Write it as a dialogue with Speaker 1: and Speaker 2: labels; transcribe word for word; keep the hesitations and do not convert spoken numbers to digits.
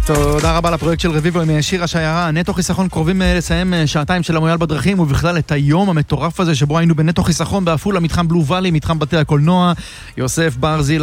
Speaker 1: תודה רבה לפרויקט של רביבו עם שירה שיירה. נטו חיסכון קרובים לסיים שעתיים של המויאל בדרכים, ובכלל את היום המטורף הזה שבו היינו בנטו חיסכון בעפולה, מתחם בלו ואלי, מתחם בתי הקולנוע. יוסף ברזיל